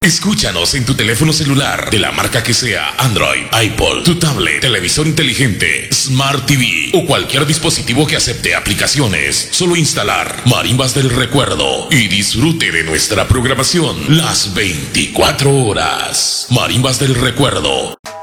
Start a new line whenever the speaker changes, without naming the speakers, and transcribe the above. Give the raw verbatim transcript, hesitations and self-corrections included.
Escúchanos en tu teléfono celular, de la marca que sea, Android, iPod, tu tablet, televisor inteligente, Smart T V o cualquier dispositivo que acepte aplicaciones. Solo instalar Marimbas del Recuerdo y disfrute de nuestra programación las veinticuatro horas. Marimbas del Recuerdo.